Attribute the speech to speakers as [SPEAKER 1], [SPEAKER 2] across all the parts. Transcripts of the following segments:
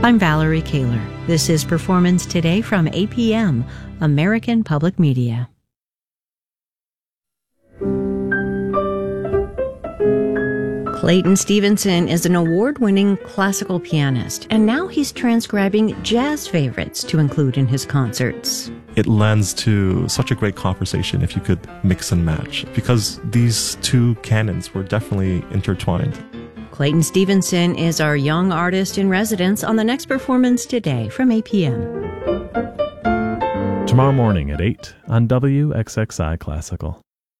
[SPEAKER 1] I'm Valerie Kaler. This is Performance Today from APM, American Public Media. Clayton Stevenson is an award-winning classical pianist, and now he's transcribing jazz favorites to include in his concerts.
[SPEAKER 2] It lends to such a great conversation if you could mix and match, because these two canons were definitely intertwined.
[SPEAKER 1] Clayton Stevenson is our young artist in residence on the next Performance Today from APM.
[SPEAKER 3] Tomorrow morning at 8 on WXXI Classical.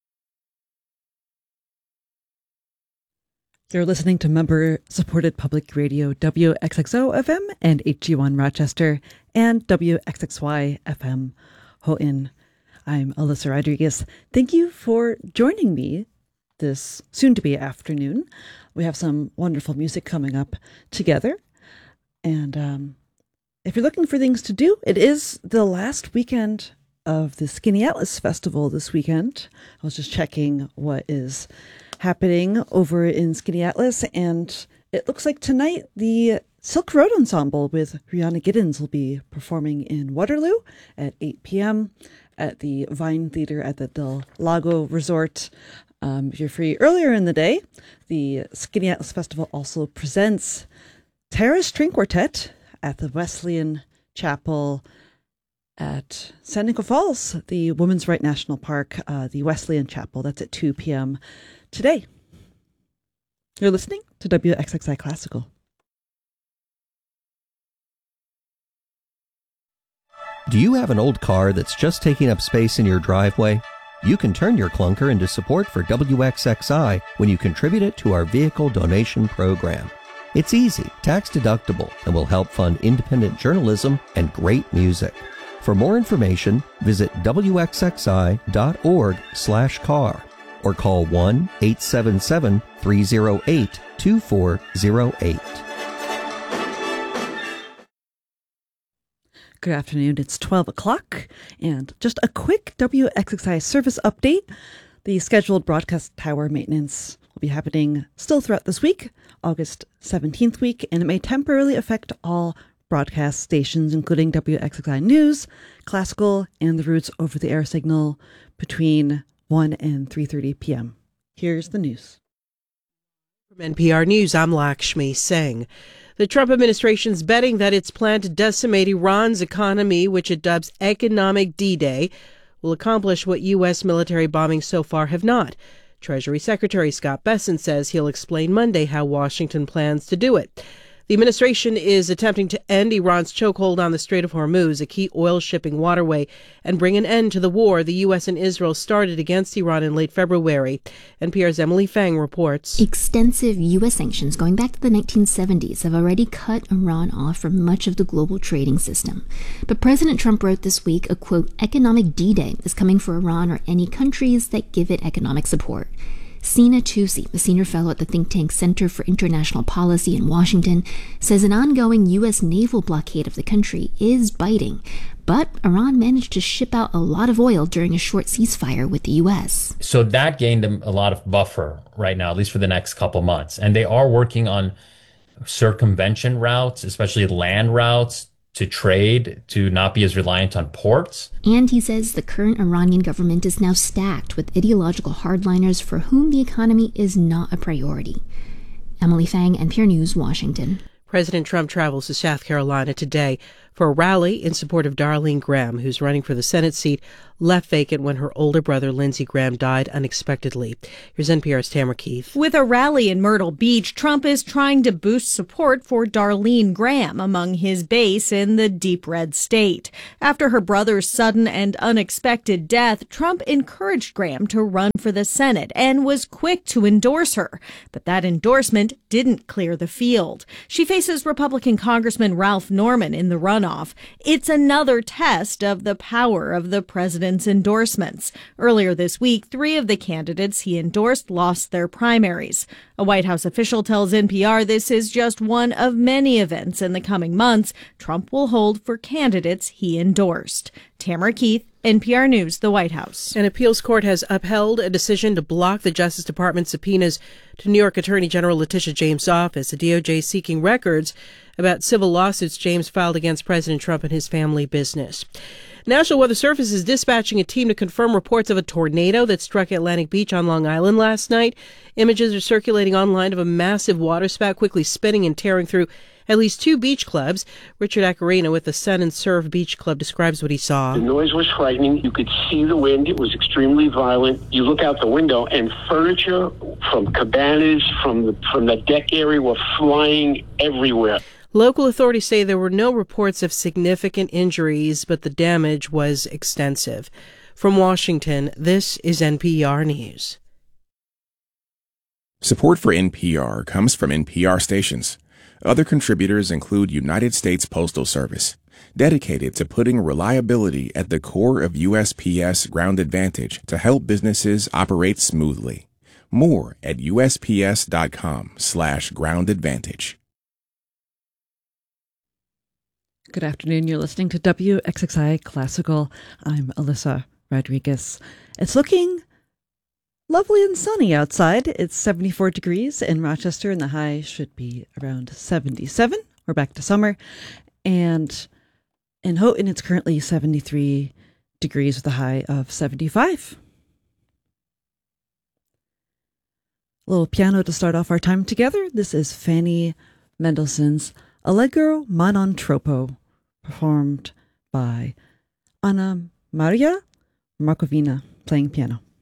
[SPEAKER 4] You're listening to member-supported public radio WXXO FM and HG1 Rochester and WXXY FM Houghton. I'm Alyssa Rodriguez. Thank you for joining me this soon-to-be afternoon. We have some wonderful music coming up together. And if you're looking for things to do, it is the last weekend of the Skinny Atlas Festival this weekend. I was just checking what is happening over in Skinny Atlas, and it looks like tonight the Silk Road Ensemble with Rihanna Giddens will be performing in Waterloo at 8 p.m. at the Vine Theater at the Del Lago Resort. If you're free earlier in the day, the Skinny Atlas Festival also presents Terrace String Quartet at the Wesleyan Chapel at San Nicolas Falls, the Women's Right National Park, the Wesleyan Chapel. That's at 2 p.m. today. You're listening to WXXI Classical.
[SPEAKER 5] Do you have an old car that's just taking up space in your driveway? You can turn your clunker into support for WXXI when you contribute it to our vehicle donation program. It's easy, tax-deductible, and will help fund independent journalism and great music. For more information, visit wxxi.org/car or call 1-877-308-2408.
[SPEAKER 4] Good afternoon. It's 12 o'clock, and just a quick WXXI service update. The scheduled broadcast tower maintenance will be happening still throughout this week, August 17th week, and it may temporarily affect all broadcast stations, including WXXI News, Classical, and the Roots over-the-air signal between 1 and 3:30 p.m. Here's the news.
[SPEAKER 6] From NPR News, I'm Lakshmi Singh. The Trump administration's betting that its plan to decimate Iran's economy, which it dubs Economic D-Day, will accomplish what U.S. military bombings so far have not. Treasury Secretary Scott Bessent says he'll explain Monday how Washington plans to do it. The administration is attempting to end Iran's chokehold on the Strait of Hormuz, a key oil shipping waterway, and bring an end to the war the U.S. and Israel started against Iran in late February. NPR's Emily Fang reports.
[SPEAKER 7] Extensive U.S. sanctions going back to the 1970s have already cut Iran off from much of the global trading system. But President Trump wrote this week a, quote, economic D-Day is coming for Iran or any countries that give it economic support. Sina Tusi, a senior fellow at the think tank Center for International Policy in Washington, says an ongoing U.S. naval blockade of the country is biting. But Iran managed to ship out a lot of oil during a short ceasefire with the U.S.
[SPEAKER 8] So that gained them a lot of buffer right now, at least for the next couple months. And they are working on circumvention routes, especially land routes, to trade, to not be as reliant on ports.
[SPEAKER 7] And he says the current Iranian government is now stacked with ideological hardliners for whom the economy is not a priority. Emily Fang, NPR News, Washington.
[SPEAKER 6] President Trump travels to South Carolina today for a rally in support of Darlene Graham, who's running for the Senate seat left vacant when her older brother, Lindsey Graham, died unexpectedly. Here's NPR's Tamara Keith.
[SPEAKER 9] With a rally in Myrtle Beach, Trump is trying to boost support for Darlene Graham among his base in the deep red state. After her brother's sudden and unexpected death, Trump encouraged Graham to run for the Senate and was quick to endorse her. But that endorsement didn't clear the field. She faces Republican Congressman Ralph Norman in the runoff. It's another test of the power of the president's endorsements. Earlier this week, 3 of the candidates he endorsed lost their primaries. A White House official tells NPR this is just one of many events in the coming months Trump will hold for candidates he endorsed. Tamara Keith, NPR News, the White House.
[SPEAKER 6] An appeals court has upheld a decision to block the Justice Department's subpoenas to New York Attorney General Letitia James' office. The DOJ is seeking records about civil lawsuits James filed against President Trump and his family business. National Weather Service is dispatching a team to confirm reports of a tornado that struck Atlantic Beach on Long Island last night. Images are circulating online of a massive waterspout quickly spinning and tearing through at least 2 beach clubs. Richard Acarina with the Sun and Surf Beach Club describes what he saw.
[SPEAKER 10] The noise was frightening. You could see the wind. It was extremely violent. You look out the window and furniture from cabanas, from the deck area were flying everywhere.
[SPEAKER 6] Local authorities say there were no reports of significant injuries, but the damage was extensive. From Washington, this is NPR News.
[SPEAKER 11] Support for NPR comes from NPR stations. Other contributors include United States Postal Service, dedicated to putting reliability at the core of USPS Ground Advantage to help businesses operate smoothly. More at USPS.com/Ground Advantage.
[SPEAKER 4] Good afternoon. You're listening to WXXI Classical. I'm Alyssa Rodriguez. It's looking lovely and sunny outside. It's 74 degrees in Rochester, and the high should be around 77. We're back to summer. And in Houghton, it's currently 73 degrees with a high of 75. A little piano to start off our time together. This is Fanny Mendelssohn's Allegro ma non troppo, performed by Anna Maria Markovina, playing piano.